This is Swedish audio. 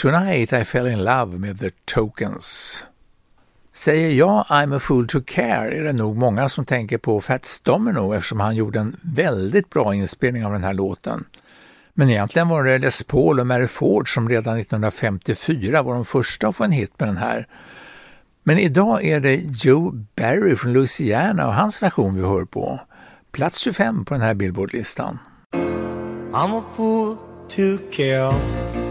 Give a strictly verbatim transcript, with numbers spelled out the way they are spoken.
Tonight I fell in love med The Tokens. Säger jag I'm a fool to care är det nog många som tänker på Fats Domino eftersom han gjorde en väldigt bra inspelning av den här låten. Men egentligen var det Les Paul och Mary Ford som redan nittonhundrafemtiofyra var de första att få en hit med den här. Men idag är det Joe Barry från Louisiana och hans version vi hör på. Plats tjugofem på den här Billboard-listan. I'm a fool to care